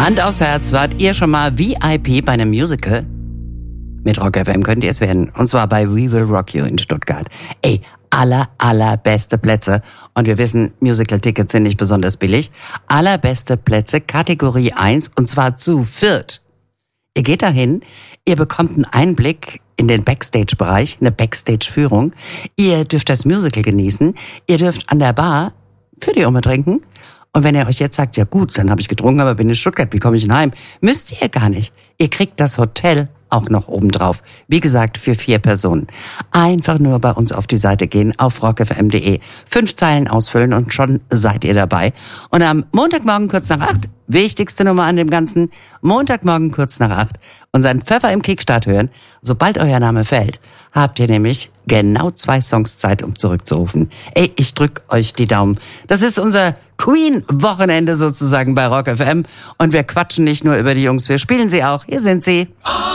Hand aufs Herz, wart ihr schon mal VIP bei einem Musical? Mit Rock FM könnt ihr es werden. Und zwar bei We Will Rock You in Stuttgart. Ey, allerbeste Plätze. Und wir wissen, Musical-Tickets sind nicht besonders billig. Allerbeste Plätze, Kategorie 1, und zwar zu viert. Ihr geht dahin, ihr bekommt einen Einblick in den Backstage-Bereich, eine Backstage-Führung. Ihr dürft das Musical genießen. Ihr dürft an der Bar für die Umme trinken. Und wenn ihr euch jetzt sagt, ja gut, dann habe ich getrunken, aber bin in Stuttgart, wie komme ich denn heim? Müsst ihr gar nicht. Ihr kriegt das Hotel auch noch obendrauf. Wie gesagt, für 4 Personen. Einfach nur bei uns auf die Seite gehen, auf rockfm.de. 5 Zeilen ausfüllen und schon seid ihr dabei. Und am Montagmorgen kurz nach 8, wichtigste Nummer an dem Ganzen, Montagmorgen kurz nach 8, unseren Pfeffer im Kickstart hören. Sobald euer Name fällt, habt ihr nämlich genau 2 Songs Zeit, um zurückzurufen. Ey, ich drück euch die Daumen. Das ist unser Queen-Wochenende sozusagen bei Rock FM. Und wir quatschen nicht nur über die Jungs, wir spielen sie auch. Hier sind sie.